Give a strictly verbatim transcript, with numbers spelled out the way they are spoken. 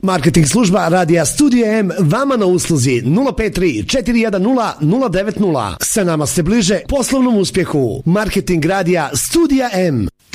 Marketing služba Radija Studija M vama na usluzi nula pet tri četiri jedan nula nula devet nula. Sa nama ste bliže poslovnom uspjehu. Marketing Radija Studija M.